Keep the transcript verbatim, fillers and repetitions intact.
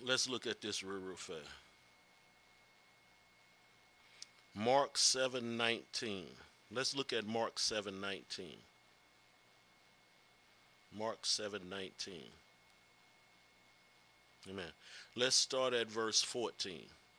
Let's look at this real, real fast. Mark seven nineteen. Let's look at Mark seven nineteen. Mark seven nineteen. Amen. Let's start at verse fourteen.